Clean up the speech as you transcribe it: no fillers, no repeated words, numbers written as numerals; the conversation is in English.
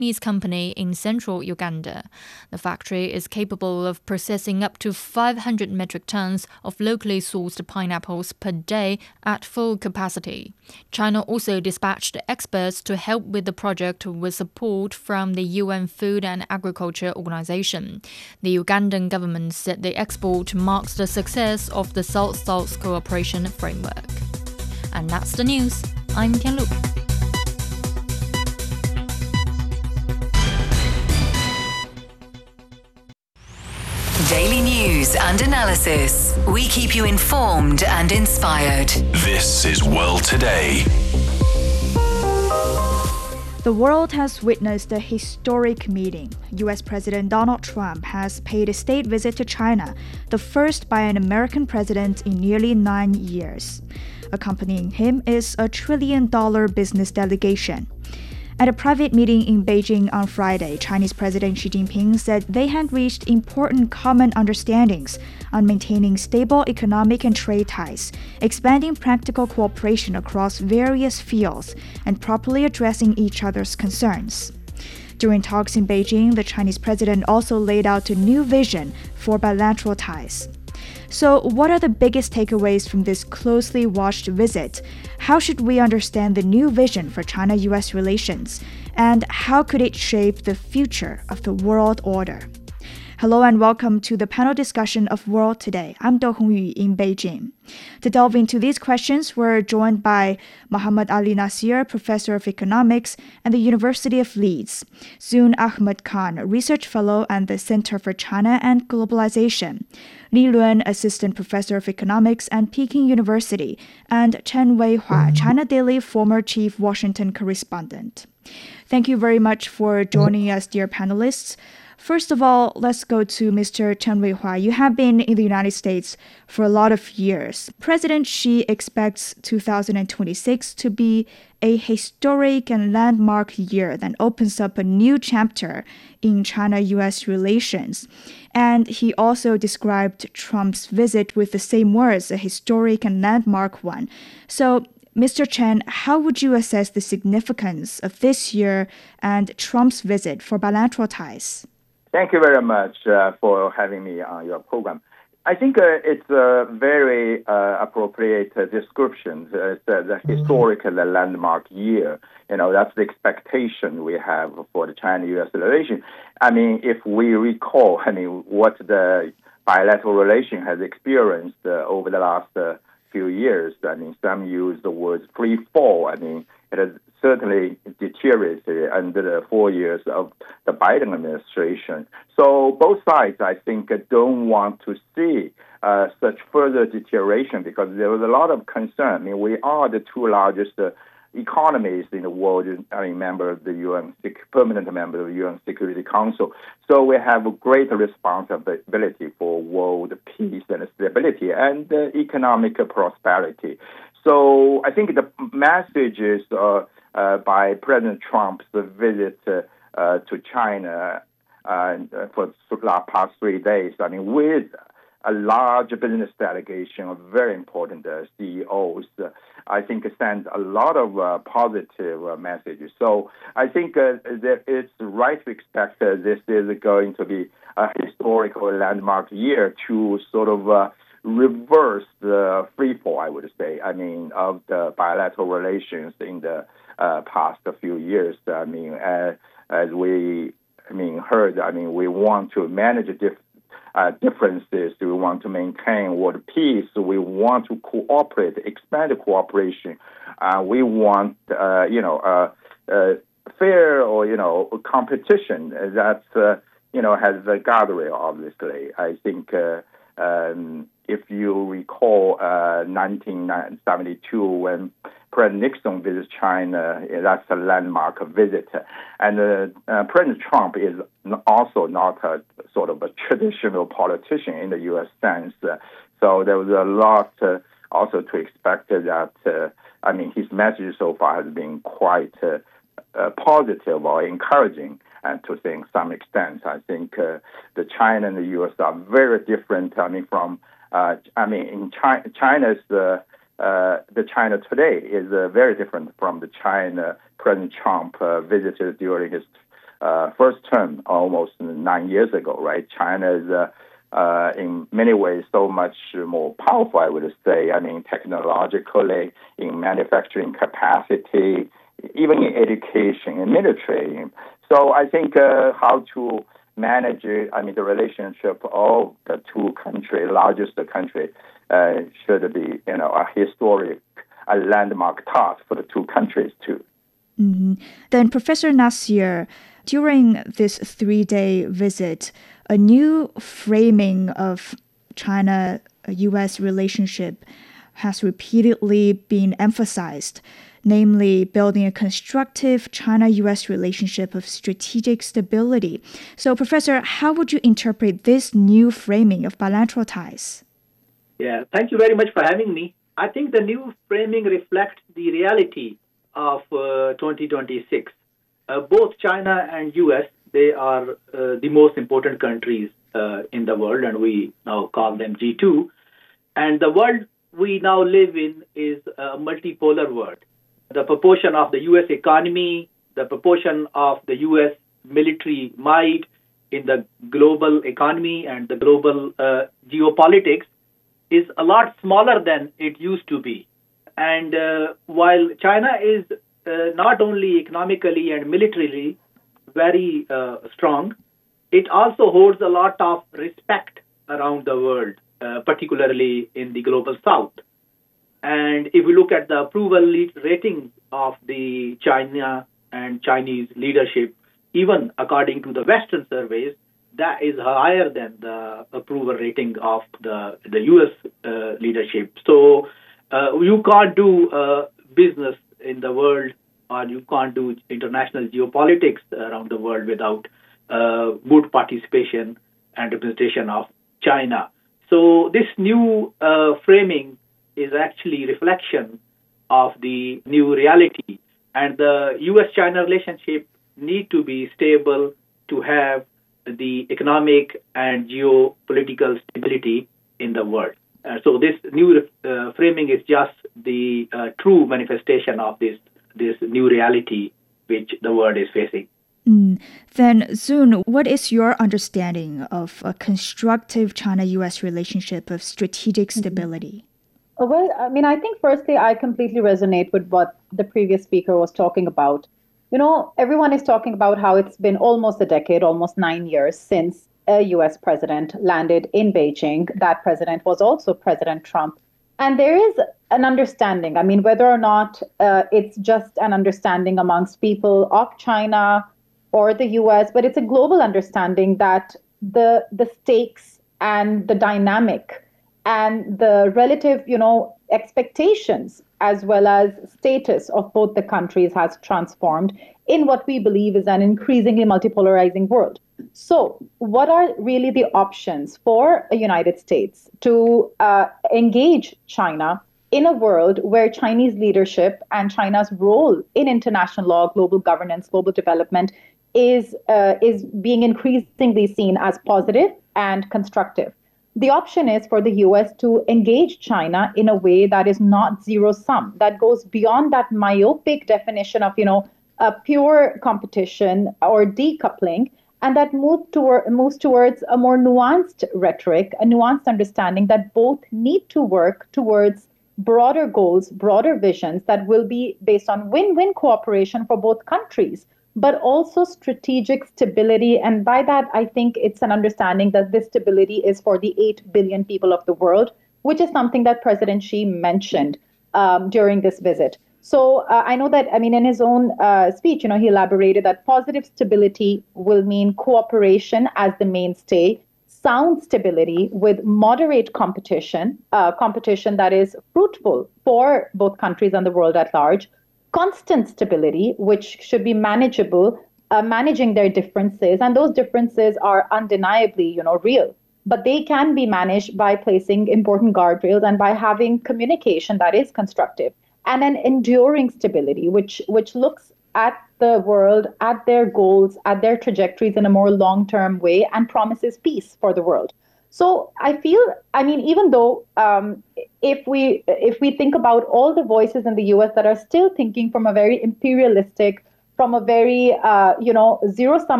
Japanese company in central Uganda. The factory is capable of processing up to 500 metric tons of locally sourced pineapples per day at full capacity. China also dispatched experts to help with the project with support from the UN Food and Agriculture Organization. The Ugandan government said the export marks the success of the South-South Cooperation Framework. And that's the news. I'm Tianlu. Daily news and analysis. We keep you informed and inspired. This is World Today. The world has witnessed a historic meeting. U.S. President Donald Trump has paid a state visit to China, the first by an American president in nearly 9 years. Accompanying him is a $1 trillion business delegation. At a private meeting in Beijing on Friday, Chinese President Xi Jinping said they had reached important common understandings on maintaining stable economic and trade ties, expanding practical cooperation across various fields, and properly addressing each other's concerns. During talks in Beijing, the Chinese president also laid out a new vision for bilateral ties. So, what are the biggest takeaways from this closely watched visit? How should we understand the new vision for China-US relations? And how could it shape the future of the world order? Hello and welcome to the panel discussion of World Today. I'm Do Hongyu in Beijing. To delve into these questions, we're joined by Muhammad Ali Nasir, Professor of Economics at the University of Leeds, Zune Ahmed Khan, Research Fellow at the Center for China and Globalization, Li Luan, Assistant Professor of Economics at Peking University, and Chen Weihua, China Daily former Chief Washington Correspondent. Thank you very much for joining us, dear panelists. First of all, let's go to Mr. Chen Weihua. You have been in the United States for a lot of years. President Xi expects 2026 to be a historic and landmark year that opens up a new chapter in China-US relations. And he also described Trump's visit with the same words, a historic and landmark one. So, Mr. Chen, how would you assess the significance of this year and Trump's visit for bilateral ties? Thank you very much for having me on your program. I think it's a very appropriate description. It's the historic and the landmark year. That's the expectation we have for the China-US relation. I mean, if we recall, what the bilateral relation has experienced over the last few years. Some use the word free fall. It has certainly deteriorated under the 4 years of the Biden administration. So both sides, I think, don't want to see such further deterioration because there was a lot of concern. We are the two largest economies in the world. Member of the UN, permanent member of the UN Security Council. So we have a great responsibility for world peace and stability and economic prosperity. So I think the messages by President Trump's visit to China for the past 3 days, with a large business delegation of very important CEOs, I think sends a lot of positive messages. So I think that it's right to expect this is going to be a historical landmark year to sort of reverse the free fall, I would say, of the bilateral relations in the past few years. As we heard, we want to manage differences. We want to maintain world peace. We want to cooperate, expand the cooperation. We want, fair or competition that, has the guardrail, obviously. I think if you recall 1972 when President Nixon visited China, that's a landmark visit. And President Trump is also not a sort of a traditional politician in the U.S. sense. So there was a lot also to expect that, his message so far has been quite positive or encouraging. And to some extent, I think the China and the U.S. are very different. In China's the China today is very different from the China President Trump visited during his first term almost 9 years ago, right? China is in many ways so much more powerful, I would say. I mean, technologically, in manufacturing capacity, even in education and military. So I think how to manage, the relationship of the two countries, largest country, should be, a historic, a landmark task for the two countries too. Mm-hmm. Then, Professor Nasir, during this 3-day visit, a new framing of China-U.S. relationship has repeatedly been emphasized, namely building a constructive China-U.S. relationship of strategic stability. So, Professor, how would you interpret this new framing of bilateral ties? Yeah, thank you very much for having me. I think the new framing reflects the reality of 2026. Both China and U.S., they are the most important countries in the world, and we now call them G2. And the world we now live in is a multipolar world. The proportion of the U.S. economy, the proportion of the U.S. military might in the global economy and the global geopolitics is a lot smaller than it used to be. And while China is not only economically and militarily very strong, it also holds a lot of respect around the world, particularly in the global south. And if we look at the approval rating of the China and Chinese leadership, even according to the Western surveys, that is higher than the approval rating of the U.S. Leadership. So you can't do business in the world, or you can't do international geopolitics around the world without good participation and representation of China. So this new framing is actually reflection of the new reality. And the U.S.-China relationship need to be stable to have the economic and geopolitical stability in the world. So this new framing is just the true manifestation of this new reality which the world is facing. Then, Zun, what is your understanding of a constructive China-U.S. relationship of strategic stability? Well, I think firstly, I completely resonate with what the previous speaker was talking about. Everyone is talking about how it's been almost a decade, almost 9 years since a U.S. president landed in Beijing. That president was also President Trump. And there is an understanding, whether or not it's just an understanding amongst people of China or the U.S., but it's a global understanding that the stakes and the dynamic and the relative, expectations as well as status of both the countries has transformed in what we believe is an increasingly multipolarizing world. So what are really the options for the United States to engage China in a world where Chinese leadership and China's role in international law, global governance, global development is being increasingly seen as positive and constructive? The option is for the U.S. to engage China in a way that is not zero-sum, that goes beyond that myopic definition of, a pure competition or decoupling, and that moves towards a more nuanced rhetoric, a nuanced understanding that both need to work towards broader goals, broader visions that will be based on win-win cooperation for both countries, but also strategic stability. And by that, I think it's an understanding that this stability is for the 8 billion people of the world, which is something that President Xi mentioned during this visit. So I know that, in his own speech, he elaborated that positive stability will mean cooperation as the mainstay, sound stability with moderate competition, competition that is fruitful for both countries and the world at large, constant stability, which should be manageable, managing their differences. And those differences are undeniably, real. But they can be managed by placing important guardrails and by having communication that is constructive. And an enduring stability, which looks at the world, at their goals, at their trajectories in a more long-term way and promises peace for the world. So I feel, even though if we think about all the voices in the U.S. that are still thinking from a very imperialistic, from a very, zero-sum